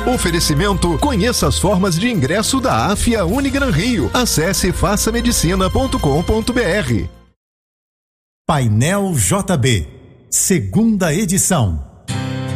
Oferecimento: conheça as formas de ingresso da AFIA Unigran Rio. Acesse façamedicina.com.br. Painel JB, segunda edição.